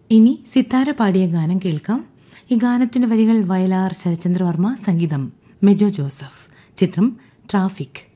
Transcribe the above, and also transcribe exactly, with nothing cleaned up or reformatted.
ഇനി സിത്താര പാടിയ ഗാനം കേൾക്കാം. ഈ ഗാനത്തിന്റെ വരികൾ വയലാർ ശരചന്ദ്രവർമ്മ, സംഗീതം മെജോ ജോസഫ്. ചിത്രം ട്രാഫിക്.